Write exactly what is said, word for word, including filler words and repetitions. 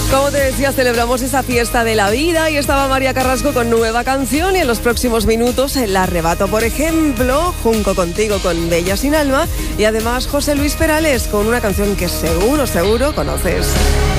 Como te decía, celebramos esa fiesta de la vida y estaba María Carrasco con nueva canción y en los próximos minutos El Arrebato, por ejemplo, Junto Contigo con Bella Sin Alma y además José Luis Perales con una canción que seguro, seguro conoces.